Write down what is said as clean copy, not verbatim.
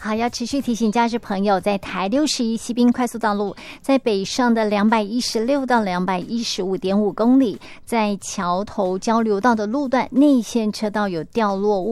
好，要持续提醒驾驶朋友，在台61西滨快速道路，在北上的216到215.5公里，在桥头交流道的路段内线车道有掉落物。